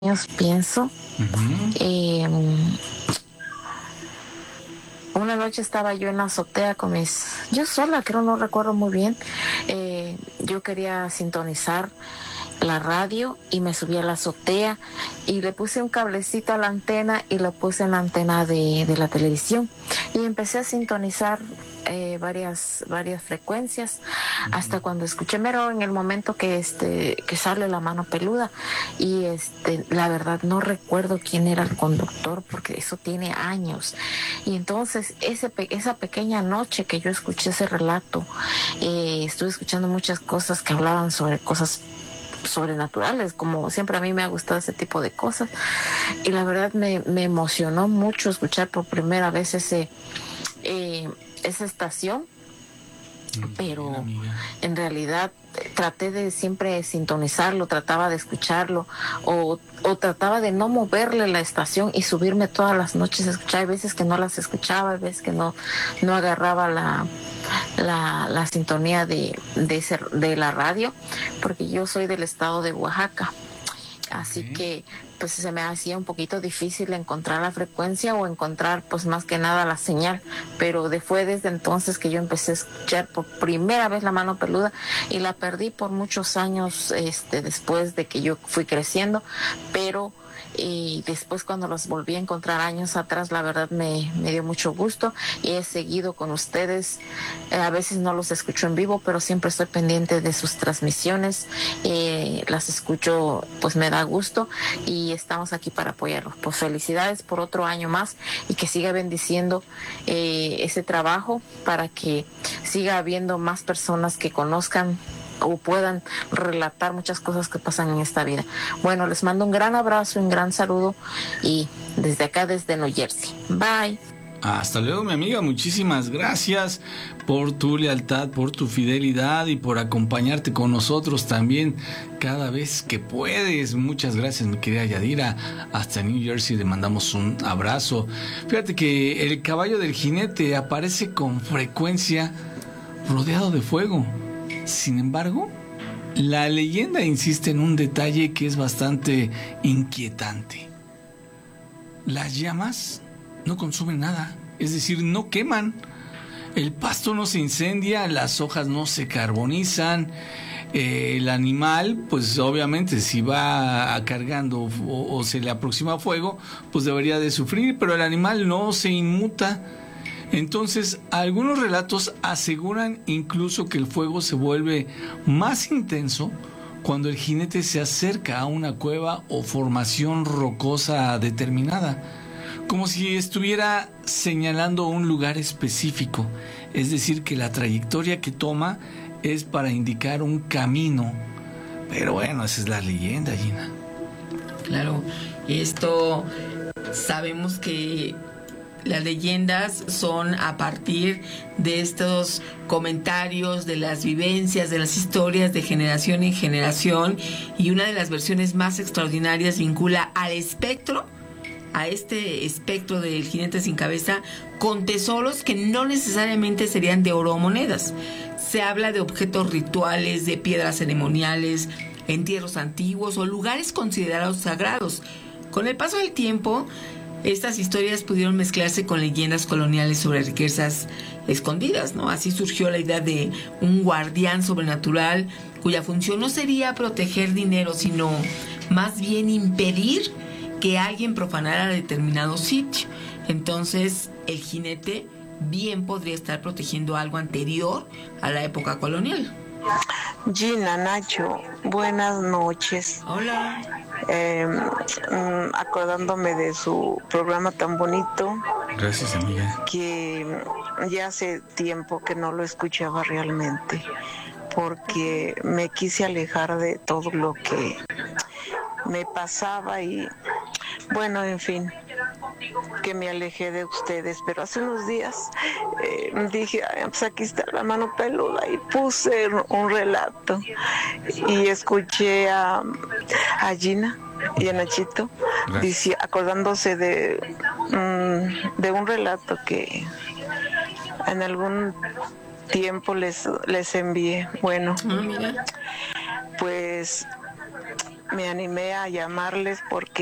años pienso. Ujú. eh, una noche estaba yo en la azotea yo sola, creo, no recuerdo muy bien. Yo quería sintonizar la radio y me subí a la azotea y le puse un cablecito a la antena y lo puse en la antena de la televisión y empecé a sintonizar varias frecuencias hasta cuando escuché mero en el momento que sale la mano peluda y la verdad no recuerdo quién era el conductor porque eso tiene años. Y entonces esa pequeña noche que yo escuché ese relato, estuve escuchando muchas cosas que hablaban sobre cosas sobrenaturales, como siempre a mí me ha gustado ese tipo de cosas, y la verdad me emocionó mucho escuchar por primera vez esa estación, Bien, pero amiga. en realidad traté de siempre sintonizarlo, trataba de escucharlo o trataba de no moverle la estación y subirme todas las noches a escuchar. Hay veces que no las escuchaba, hay veces que no agarraba la sintonía de la radio, porque yo soy del estado de Oaxaca. Así Ok. que pues se me hacía un poquito difícil encontrar la frecuencia o encontrar pues más que nada la señal, pero fue desde entonces que yo empecé a escuchar por primera vez la mano peluda y la perdí por muchos años después de que yo fui creciendo, pero y después cuando los volví a encontrar años atrás, la verdad me dio mucho gusto y he seguido con ustedes. A veces no los escucho en vivo, pero siempre estoy pendiente de sus transmisiones. Las escucho, pues me da gusto y estamos aquí para apoyarlos. Pues felicidades por otro año más y que siga bendiciendo ese trabajo para que siga habiendo más personas que conozcan o puedan relatar muchas cosas que pasan en esta vida. Bueno, les mando un gran abrazo, un gran saludo y desde acá, desde New Jersey. Bye. Hasta luego, mi amiga. Muchísimas gracias por tu lealtad, por tu fidelidad y por acompañarte con nosotros también cada vez que puedes. Muchas gracias, mi querida Yadira. Hasta New Jersey le mandamos un abrazo. Fíjate que el caballo del jinete aparece con frecuencia rodeado de fuego. Sin embargo, la leyenda insiste en un detalle que es bastante inquietante. Las llamas no consumen nada, es decir, no queman. El pasto no se incendia, las hojas no se carbonizan. El animal, pues obviamente si va cargando o se le aproxima fuego, pues debería de sufrir, pero el animal no se inmuta. Entonces, algunos relatos aseguran incluso que el fuego se vuelve más intenso cuando el jinete se acerca a una cueva o formación rocosa determinada, como si estuviera señalando un lugar específico, es decir, que la trayectoria que toma es para indicar un camino. Pero bueno, esa es la leyenda, Gina. Claro, esto sabemos que las leyendas son a partir de estos comentarios, de las vivencias, de las historias de generación en generación, y una de las versiones más extraordinarias vincula al espectro, a este espectro del jinete sin cabeza, con tesoros que no necesariamente serían de oro o monedas. Se habla de objetos rituales, de piedras ceremoniales, entierros antiguos o lugares considerados sagrados. Con el paso del tiempo, estas historias pudieron mezclarse con leyendas coloniales sobre riquezas escondidas, ¿no? Así surgió la idea de un guardián sobrenatural cuya función no sería proteger dinero, sino más bien impedir que alguien profanara determinado sitio. Entonces, el jinete bien podría estar protegiendo algo anterior a la época colonial. Gina, Nacho, buenas noches. Hola. Acordándome de su programa tan bonito Gracias, amiga. que ya hace tiempo que no lo escuchaba realmente, porque me quise alejar de todo lo que me pasaba y bueno, en fin, que me alejé de ustedes, pero hace unos días dije, "Ay, pues aquí está la mano peluda", y puse un relato y escuché a Gina y a Nachito acordándose de un relato que en algún tiempo les envié. Bueno, Mira. pues me animé a llamarles porque